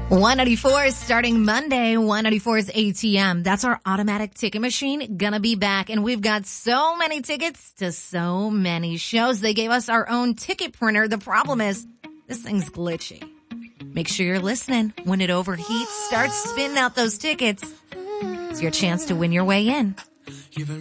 194 is starting Monday. 194's ATM. That's our automatic ticket machine. Gonna be back. And we've got so many tickets to so many shows. They gave us our own ticket printer. The problem is this thing's glitchy. Make sure you're listening. When it overheats, start spinning out those tickets. It's your chance to win your way in.